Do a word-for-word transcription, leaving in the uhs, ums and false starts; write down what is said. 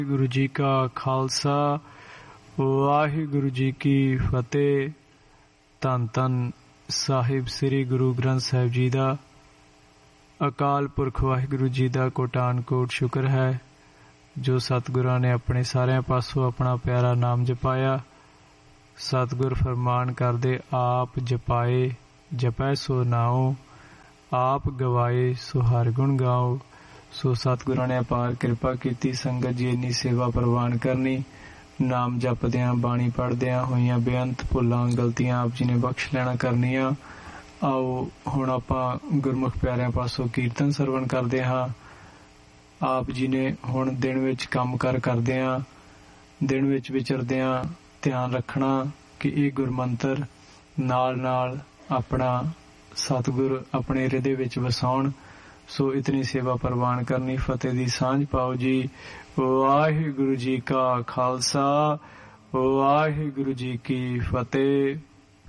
ਗੁਰੂ ਜੀ ਕਾ ਖਾਲਸਾ ਵਾਹਿਗੁਰੂ ਜੀ ਕੀ ਫਤਿਹ। ਧੰਨ ਧੰਨ ਸਾਹਿਬ ਸ੍ਰੀ ਗੁਰੂ ਗ੍ਰੰਥ ਸਾਹਿਬ ਜੀ ਦਾ ਅਕਾਲ ਪੁਰਖ ਵਾਹਿਗੁਰੂ ਜੀ ਦਾ ਕੋਟਾਨ ਕੋਟ ਸ਼ੁਕਰ ਹੈ ਜੋ ਸਤਿਗੁਰਾਂ ਨੇ ਆਪਣੇ ਸਾਰਿਆਂ ਪਾਸੋਂ ਆਪਣਾ ਪਿਆਰਾ ਨਾਮ ਜਪਾਇਆ। ਸਤਿਗੁਰ ਫਰਮਾਨ ਕਰਦੇ ਆਪ ਜਪਾਏ ਜਪੈ ਸੋ ਨਾਉ, ਆਪ ਗਵਾਏ ਸੋ ਹਰਿ ਗੁਣ ਗਾਓ। ਸੋ ਸਤਿਗੁਰਾਂ ਨੇ ਅਪਾਰ ਕਿਰਪਾ ਕੀਤੀ। ਸੰਗਤ ਜੀ ਇੰਨੀ ਸੇਵਾ ਪ੍ਰਵਾਨ ਕਰਨੀ। ਨਾਮ ਜਪਦਿਆਂ ਬਾਣੀ ਪੜ੍ਹਦਿਆਂ ਹੋਈਆਂ ਬੇਅੰਤ ਭੁੱਲਾਂ ਗਲਤੀਆਂ ਆਪ ਜੀ ਨੇ ਬਖਸ਼ ਲੈਣਾ ਕਰਨੀਆਂ। ਆਓ ਹੁਣ ਆਪਾਂ ਗੁਰਮੁਖ ਪਿਆਰਿਆਂ ਪਾਸੋਂ ਕੀਰਤਨ ਸਰਵਣ ਕਰਦੇ ਹਾਂ। ਆਪ ਜੀ ਨੇ ਹੁਣ ਦਿਨ ਵਿੱਚ ਕੰਮ ਕਾਰ ਕਰਦਿਆਂ ਦਿਨ ਵਿੱਚ ਵਿਚਰਦਿਆਂ ਧਿਆਨ ਰੱਖਣਾ ਕਿ ਇਹ ਗੁਰਮੰਤਰ ਨਾਲ ਨਾਲ ਆਪਣਾ ਸਤਿਗੁਰ ਆਪਣੇ ਹਿਰਦੇ ਵਿੱਚ ਵਸਾਉਣ। ਸੋ ਇਤਨੀ ਸੇਵਾ ਪ੍ਰਵਾਨ ਕਰਨੀ। ਫਤਿਹ ਦੀ ਸਾਂਝ ਪਾਓ ਜੀ। ਵਾਹਿਗੁਰੂ ਜੀ ਕਾ ਖਾਲਸਾ ਵਾਹਿਗੁਰੂ ਜੀ ਕੀ ਫਤਿਹ।